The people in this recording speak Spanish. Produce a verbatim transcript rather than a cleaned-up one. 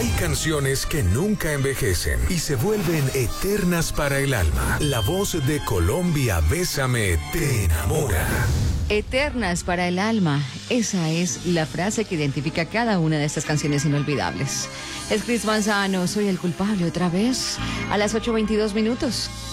Hay canciones que nunca envejecen y se vuelven eternas para el alma. La voz de Colombia, Bésame, te enamora. Eternas para el alma. Esa es la frase que identifica cada una de estas canciones inolvidables. Es Chris Manzano, soy el culpable otra vez, a las ocho veintidós minutos.